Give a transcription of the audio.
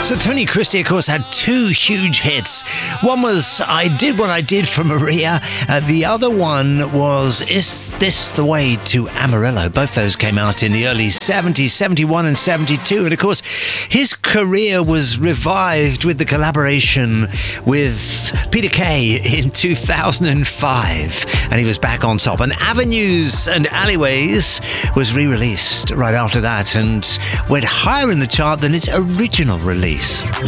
So Tony Christie, of course, had two huge hits. One was I Did What I Did for Maria. The other one was Is This the Way to Amarillo? Both those came out in the early 70s, 71 and 72. And of course, his career was revived with the collaboration with Peter Kay in 2005. And he was back on top. And Avenues and Alleyways was re-released right after that and went higher in the chart than its original release.